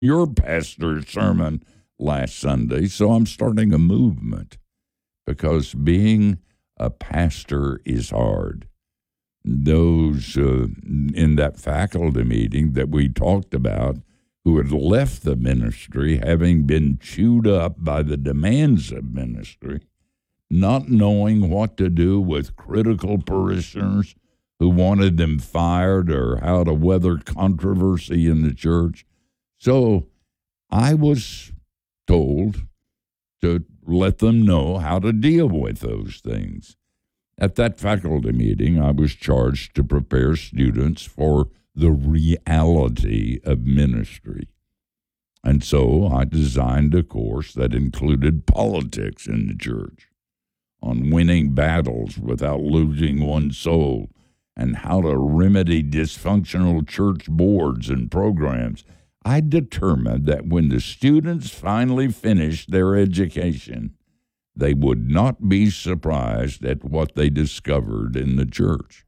your pastor's sermon last Sunday, so I'm starting a movement because being a pastor is hard. Those in that faculty meeting that we talked about who had left the ministry having been chewed up by the demands of ministry, not knowing what to do with critical parishioners who wanted them fired or how to weather controversy in the church. So I was told to let them know how to deal with those things. At that faculty meeting, I was charged to prepare students for the reality of ministry. And so I designed a course that included politics in the church, on winning battles without losing one's soul, and how to remedy dysfunctional church boards and programs. I determined that when the students finally finished their education, they would not be surprised at what they discovered in the church.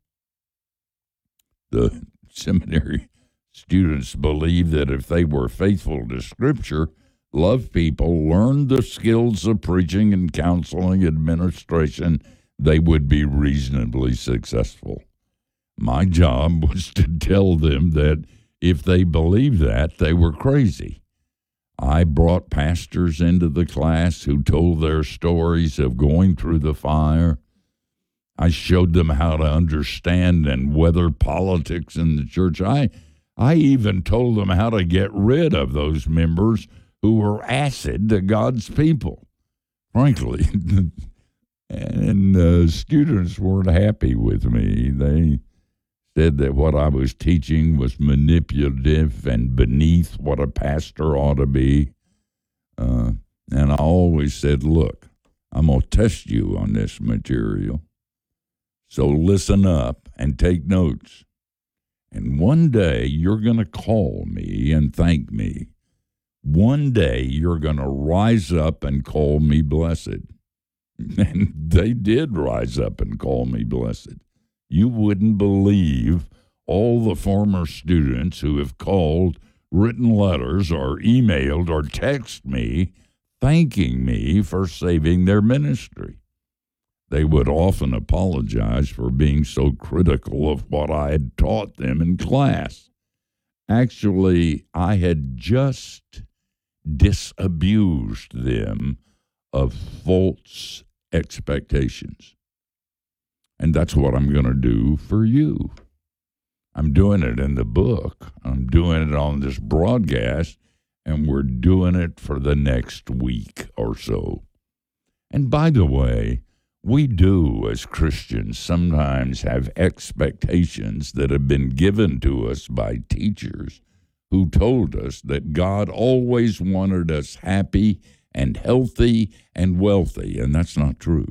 The seminary students believed that if they were faithful to Scripture, loved people, learned the skills of preaching and counseling, administration, they would be reasonably successful. My job was to tell them that if they believed that, they were crazy. I brought pastors into the class who told their stories of going through the fire. I showed them how to understand and weather politics in the church. I even told them how to get rid of those members who were acid to God's people. Frankly, and students weren't happy with me. They said that what I was teaching was manipulative and beneath what a pastor ought to be. And I always said, look, I'm going to test you on this material. So listen up and take notes. And one day you're going to call me and thank me. One day you're going to rise up and call me blessed. And they did rise up and call me blessed. You wouldn't believe all the former students who have called, written letters, or emailed or texted me thanking me for saving their ministry. They would often apologize for being so critical of what I had taught them in class. Actually, I had just disabused them of false expectations. And that's what I'm going to do for you. I'm doing it in the book. I'm doing it on this broadcast, and we're doing it for the next week or so. And by the way, we do, as Christians, sometimes have expectations that have been given to us by teachers who told us that God always wanted us happy and healthy and wealthy, and that's not true.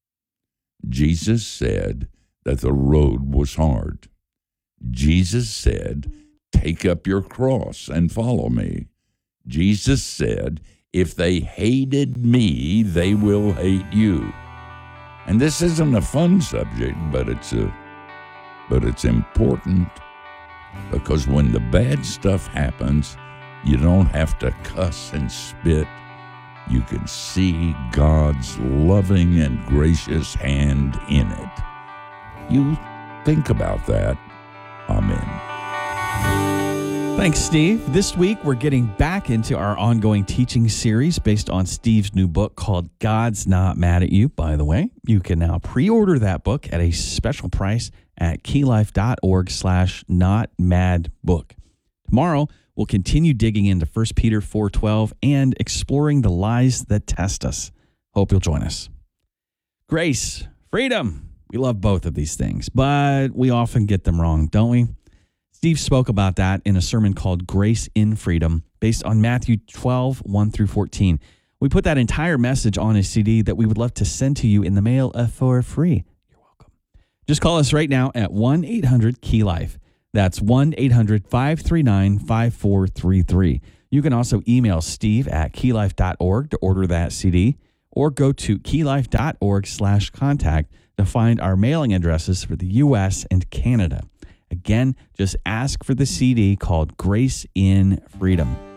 Jesus said that the road was hard. Jesus said, take up your cross and follow me. Jesus said, if they hated me, they will hate you. And this isn't a fun subject, but it's important, because when the bad stuff happens, you don't have to cuss and spit. You can see God's loving and gracious hand in it. You think about that. Amen. Thanks, Steve. This week, we're getting back into our ongoing teaching series based on Steve's new book called God's Not Mad at You, by the way. You can now pre-order that book at a special price at keylife.org/notmadbook. Tomorrow, we'll continue digging into 1 Peter 4:12 and exploring the lies that test us. Hope you'll join us. Grace, freedom. We love both of these things, but we often get them wrong, don't we? Steve spoke about that in a sermon called Grace in Freedom, based on Matthew 12:1-14. We put that entire message on a CD that we would love to send to you in the mail for free. You're welcome. Just call us right now at 1-800-KEY-LIFE. That's 1-800-539-5433. You can also email Steve at keylife.org to order that CD, or go to keylife.org/contact to find our mailing addresses for the U.S. and Canada. Again, just ask for the CD called Grace in Freedom.